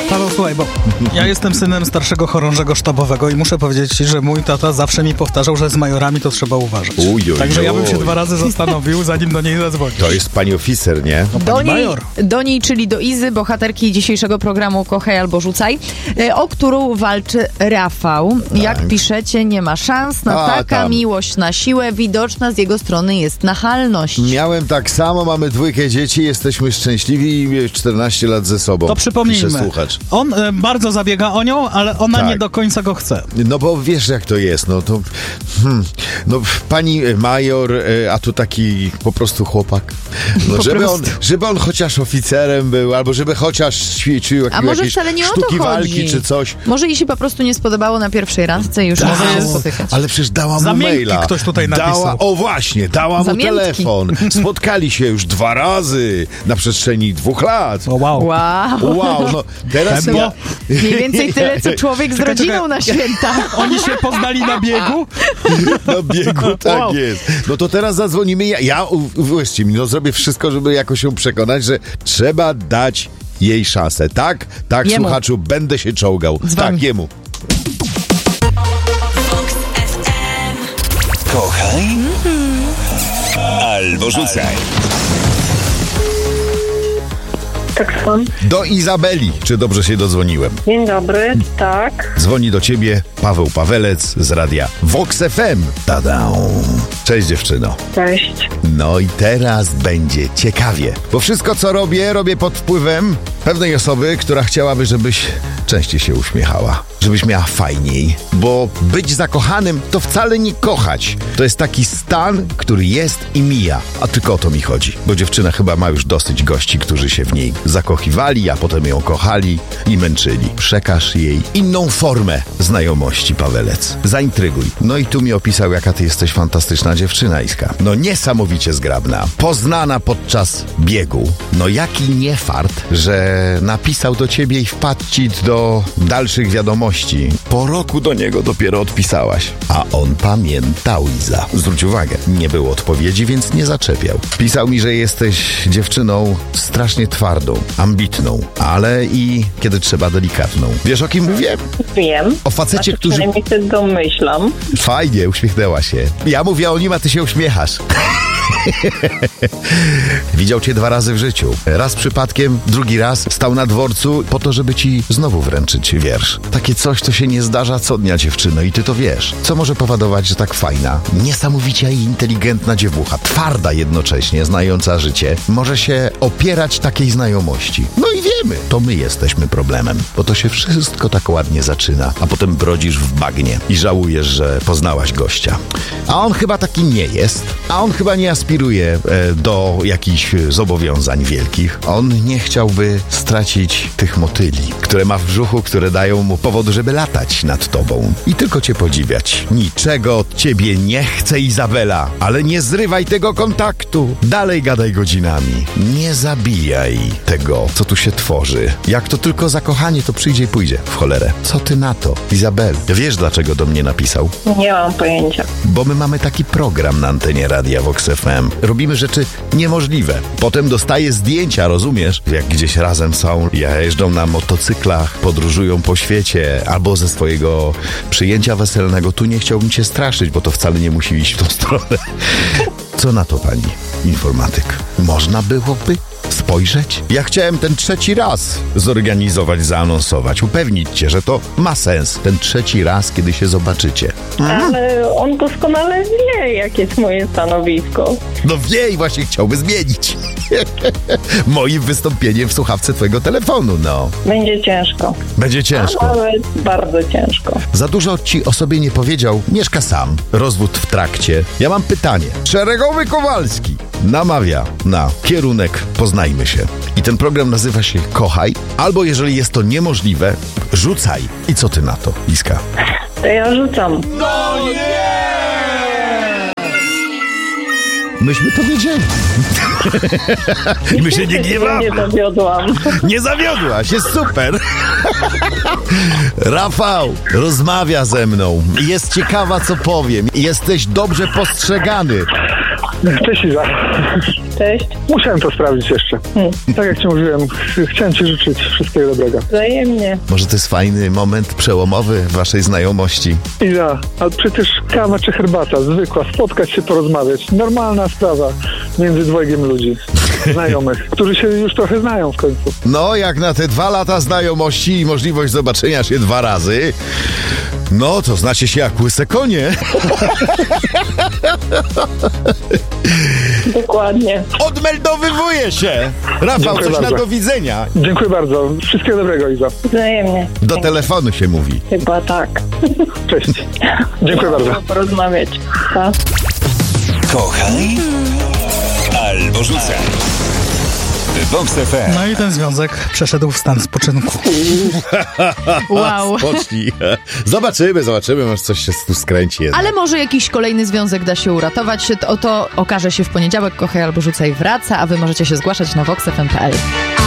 Paweł, słuchaj, bo ja jestem synem starszego chorążego sztabowego i muszę powiedzieć ci, że mój tata zawsze mi powtarzał, że z majorami to trzeba uważać. Także ja bym się 2 razy zastanowił, zanim do niej zadzwonić. To jest pani oficer, nie? No, pani major. Do niej, czyli do Izy, bohaterki dzisiejszego programu Kochaj albo Rzucaj, o którą walczy Rafał. Tak. Jak piszecie, nie ma szans na taka miłość na siłę. Widoczna z jego strony jest nachalność. Miałem tak samo, mamy 2 dzieci, jesteśmy szczęśliwi i 14 lat ze sobą. To przypomnijmy, on bardzo zabiega o nią, ale ona nie do końca go chce. No bo wiesz jak to jest, no to no pani major, a tu taki po prostu chłopak. No, żeby on chociaż oficerem był, albo żeby chociaż ćwiczył jakieś sztuki walki czy coś. Może jej się po prostu nie spodobało na pierwszej randce i już może się spotykać. Ale przecież dała mu maila. Ktoś tutaj napisał. Dała mu telefon. Spotkali się już 2 razy na przestrzeni 2 lat. Wow, no teraz było mniej więcej tyle, co człowiek z rodziną na święta. Oni się poznali na biegu? Na biegu, tak jest. No to teraz zadzwonimy. Ja uwierzcie mi, zrobię wszystko, żeby jakoś ją przekonać, że trzeba dać jej szansę. Tak, jemu. Słuchaczu, będę się czołgał. Dzwoń. Tak, jemu. Kochaj albo rzucaj. Tak, słucham. Do Izabeli. Czy dobrze się dodzwoniłem? Dzień dobry, tak. Dzwoni do ciebie Paweł Pawelec z radia Vox FM. Tada! Cześć dziewczyno. Cześć. No i teraz będzie ciekawie. Bo wszystko co robię pod wpływem pewnej osoby, która chciałaby, żebyś częściej się uśmiechała. Żebyś miała fajniej. Bo być zakochanym to wcale nie kochać. To jest taki stan, który jest i mija. A tylko o to mi chodzi. Bo dziewczyna chyba ma już dosyć gości, którzy się w niej zakochiwali, a potem ją kochali i męczyli. Przekaż jej inną formę znajomości, Pawelec. Zaintryguj. No i tu mi opisał, jaka ty jesteś fantastyczna dziewczyna, Iska. No niesamowicie zgrabna. Poznana podczas biegu. No jaki niefart, że napisał do ciebie i wpadł ci do dalszych wiadomości. Po roku do niego dopiero odpisałaś. A on pamiętał, Iza. Zwróć uwagę, nie było odpowiedzi, więc nie zaczepiał. Pisał mi, że jesteś dziewczyną strasznie twardą, ambitną, ale i kiedy trzeba delikatną. Wiesz, o kim mówię? Wiem. O facecie, który... Przynajmniej się domyślam. Fajnie, uśmiechnęła się. Ja mówię o nim, a ty się uśmiechasz. Widział cię 2 razy w życiu. Raz przypadkiem, drugi raz stał na dworcu po to, żeby ci znowu wręczyć wiersz. Takie coś, co się nie zdarza co dnia, dziewczyno, i ty to wiesz. Co może powodować, że tak fajna, niesamowicie i inteligentna dziewucha, twarda jednocześnie, znająca życie, może się opierać takiej znajomości. No i wiemy, to my jesteśmy problemem, bo to się wszystko tak ładnie zaczyna, a potem brodzisz w bagnie i żałujesz, że poznałaś gościa. A on chyba taki nie jest, a on chyba nie aspiruje do jakichś zobowiązań wielkich. On nie chciałby stracić tych motyli, które ma w brzuchu, które dają mu powód, żeby latać nad tobą i tylko cię podziwiać. Niczego od ciebie nie chce, Izabela, ale nie zrywaj tego kontaktu. Dalej gadaj godzinami. Nie zabijaj tego, co tu się tworzy. Jak to tylko zakochanie, to przyjdzie i pójdzie w cholerę. Co ty na to, Izabel? Wiesz, dlaczego do mnie napisał? Nie mam pojęcia. Bo my mamy taki program na antenie Radia Vox FM. Robimy rzeczy niemożliwe. Potem dostaję zdjęcia, rozumiesz? Jak gdzieś razem są, jeżdżą na motocyklach, podróżują po świecie, albo ze swojego przyjęcia weselnego. Tu nie chciałbym cię straszyć, bo to wcale nie musi iść w tą stronę. Co na to, pani informatyk? Można byłoby spojrzeć? Ja chciałem ten 3. raz zorganizować, zaanonsować, upewnić cię, że to ma sens. Ten 3. raz, kiedy się zobaczycie. Ale on doskonale wie, jakie jest moje stanowisko. No wie i właśnie chciałby zmienić. Moim wystąpieniem w słuchawce twojego telefonu, no. Będzie ciężko. Będzie ciężko. Ale bardzo ciężko. Za dużo ci o sobie nie powiedział. Mieszka sam. Rozwód w trakcie. Ja mam pytanie. Szeregowy Kowalski namawia na kierunek Poznajmy się. I ten program nazywa się Kochaj, albo jeżeli jest to niemożliwe, rzucaj. I co ty na to, Iska? To ja rzucam. No nie! Myśmy to wiedzieli. I my się nie gniewamy. Nie zawiodłam. Nie zawiodłaś, jest super. Rafał rozmawia ze mną. Jest ciekawa, co powiem. Jesteś dobrze postrzegany. Cześć Iza. Cześć. Musiałem to sprawdzić jeszcze. Tak jak ci mówiłem, chciałem ci życzyć wszystkiego dobrego. Wzajemnie. Może to jest fajny moment przełomowy w waszej znajomości. Iza, a przecież kawa czy herbata, zwykła, spotkać się, porozmawiać. Normalna sprawa między dwojgiem ludzi, znajomych, którzy się już trochę znają w końcu. No, jak na te 2 lata znajomości i możliwość zobaczenia się 2 razy, no to znacie się jak łyse konie. Dokładnie. Odmeldowywuję się! Rafał, Dziękuję coś bardzo. na do widzenia. Dziękuję bardzo. Wszystkiego dobrego, Iza. Wzajemnie. Do telefonu się mówi. Chyba tak. Cześć. Dziękuję bardzo. Porozmawiać. Pa. Kochaj albo rzucaj. Vox FM. No i ten związek przeszedł w stan spoczynku. Wow. Spocznij. Zobaczymy, może coś się tu skręci jednak. Ale może jakiś kolejny związek da się uratować. To okaże się w poniedziałek. Kochaj albo rzucaj wraca, a wy możecie się zgłaszać na voxfm.pl.